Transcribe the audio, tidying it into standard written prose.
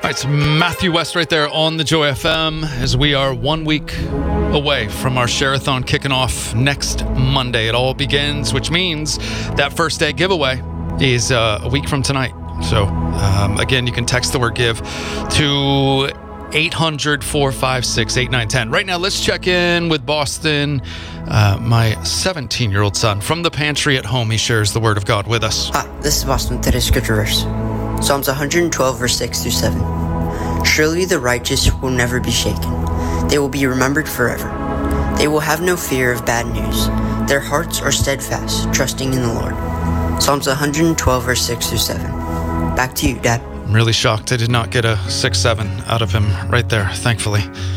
All right, it's Matthew West right there on the Joy FM as we are 1 week away from our Share-a-thon kicking off next Monday. It all begins, which means that first day giveaway is a week from tonight. So, again, you can text the word give to 800-456-8910. Right now, let's check in with Boston. My 17-year-old son from the pantry at home, he shares the word of God with us. Hi, this is Boston with today's scripture verse. Psalms 112, verse 6 through 7. Surely the righteous will never be shaken. They will be remembered forever. They will have no fear of bad news. Their hearts are steadfast, trusting in the Lord. Psalms 112, verse 6 through 7. Back to you, Dad. I'm really shocked I did not get a 6-7 out of him right there, thankfully.